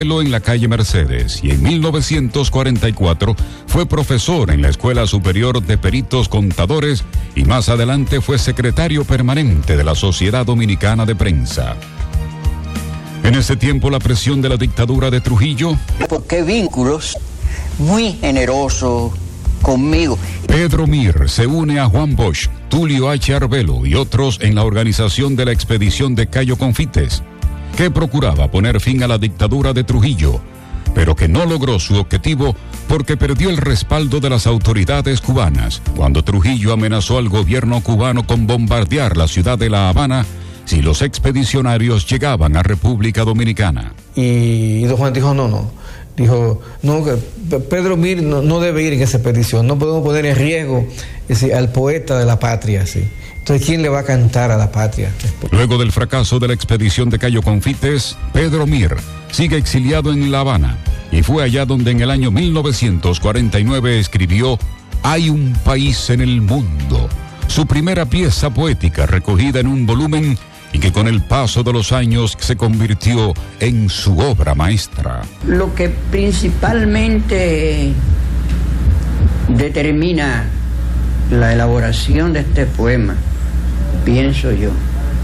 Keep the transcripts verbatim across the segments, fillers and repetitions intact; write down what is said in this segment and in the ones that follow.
en la calle Mercedes y en mil novecientos cuarenta y cuatro fue profesor en la Escuela Superior de Peritos Contadores y más adelante fue secretario permanente de la Sociedad Dominicana de Prensa. En ese tiempo la presión de la dictadura de Trujillo. ¿Por qué vínculos? Muy generoso conmigo. Pedro Mir se une a Juan Bosch, Tulio H. Arbelo y otros en la organización de la expedición de Cayo Confites, que procuraba poner fin a la dictadura de Trujillo, pero que no logró su objetivo porque perdió el respaldo de las autoridades cubanas, cuando Trujillo amenazó al gobierno cubano con bombardear la ciudad de La Habana si los expedicionarios llegaban a República Dominicana. Y don Juan dijo, no, no, dijo, no, que Pedro Mir no, no debe ir en esa expedición, no podemos poner en riesgo ese, al poeta de la patria, sí. Entonces, ¿quién le va a cantar a la patria? Luego del fracaso de la expedición de Cayo Confites, Pedro Mir sigue exiliado en La Habana y fue allá donde en el año mil novecientos cuarenta y nueve escribió Hay un país en el mundo, su primera pieza poética recogida en un volumen y que con el paso de los años se convirtió en su obra maestra. Lo que principalmente determina la elaboración de este poema, pienso yo,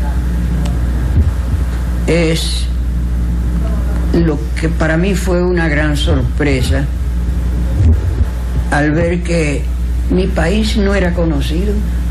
es lo que para mí fue una gran sorpresa al ver que mi país no era conocido,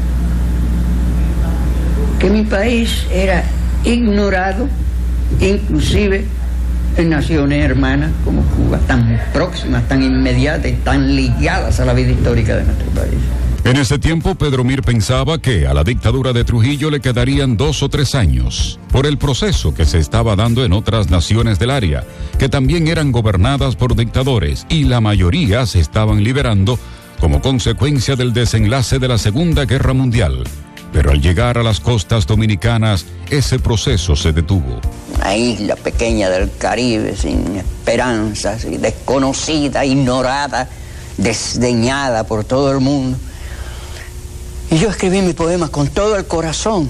que mi país era ignorado, inclusive en naciones hermanas como Cuba, tan próximas, tan inmediatas, tan ligadas a la vida histórica de nuestro país. En ese tiempo, Pedro Mir pensaba que a la dictadura de Trujillo le quedarían dos o tres años, por el proceso que se estaba dando en otras naciones del área, que también eran gobernadas por dictadores, y la mayoría se estaban liberando como consecuencia del desenlace de la Segunda Guerra Mundial. Pero al llegar a las costas dominicanas, ese proceso se detuvo. Una isla pequeña del Caribe, sin esperanzas, desconocida, ignorada, desdeñada por todo el mundo. Y yo escribí mi poema con todo el corazón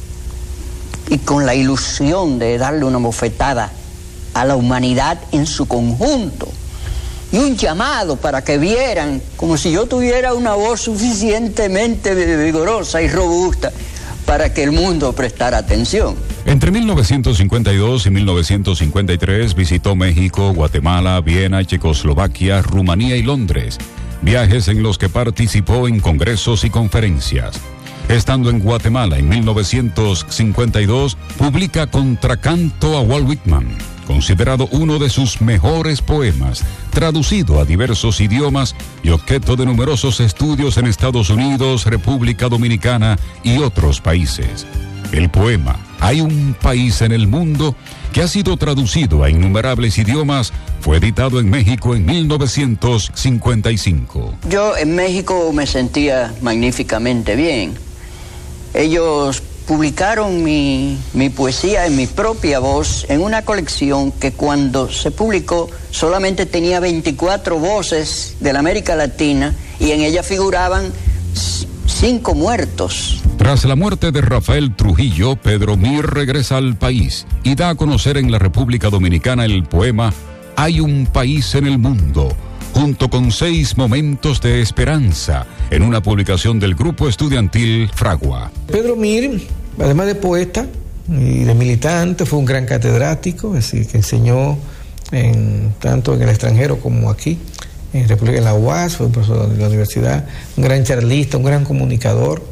y con la ilusión de darle una bofetada a la humanidad en su conjunto y un llamado para que vieran como si yo tuviera una voz suficientemente vigorosa y robusta para que el mundo prestara atención. Entre mil novecientos cincuenta y dos y mil novecientos cincuenta y tres visitó México, Guatemala, Viena, Checoslovaquia, Rumanía y Londres, viajes en los que participó en congresos y conferencias. Estando en Guatemala en mil novecientos cincuenta y dos, publica Contracanto a Walt Whitman, considerado uno de sus mejores poemas, traducido a diversos idiomas y objeto de numerosos estudios en Estados Unidos, República Dominicana y otros países. El poema Hay un país en el mundo, que ha sido traducido a innumerables idiomas, fue editado en México en mil novecientos cincuenta y cinco. Yo en México me sentía magníficamente bien. Ellos publicaron mi, mi poesía en mi propia voz en una colección que cuando se publicó solamente tenía veinticuatro voces de la América Latina y en ella figuraban cinco muertos. Tras la muerte de Rafael Trujillo, Pedro Mir regresa al país y da a conocer en la República Dominicana el poema Hay un país en el mundo, junto con seis momentos de esperanza, en una publicación del grupo estudiantil Fragua. Pedro Mir, además de poeta y de militante, fue un gran catedrático, es decir, que enseñó en, tanto en el extranjero como aquí, en República, en la U A S, fue profesor de la universidad, un gran charlista, un gran comunicador.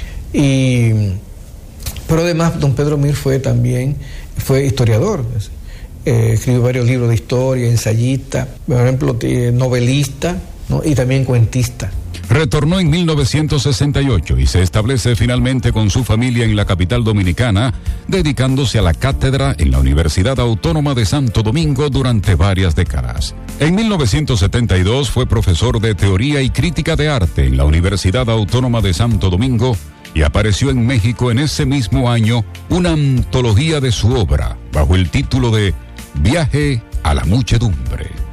Y, pero además, don Pedro Mir fue también, fue historiador, es decir, Eh, escribió varios libros de historia, ensayista, por ejemplo, novelista, ¿no? Y también cuentista. Retornó en mil novecientos sesenta y ocho y se establece finalmente con su familia en la capital dominicana, dedicándose a la cátedra en la Universidad Autónoma de Santo Domingo durante varias décadas. En mil novecientos setenta y dos fue profesor de Teoría y Crítica de Arte en la Universidad Autónoma de Santo Domingo y apareció en México en ese mismo año una antología de su obra bajo el título de Viaje a la muchedumbre.